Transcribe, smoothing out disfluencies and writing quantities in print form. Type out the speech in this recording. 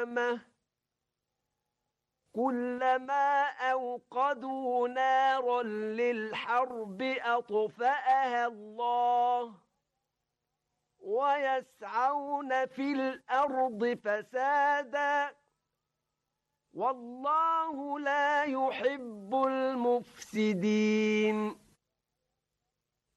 القيامة كلما أوقدوا نارا للحرب أطفأها الله ويسعون في الأرض فسادا والله لا يحب المفسدين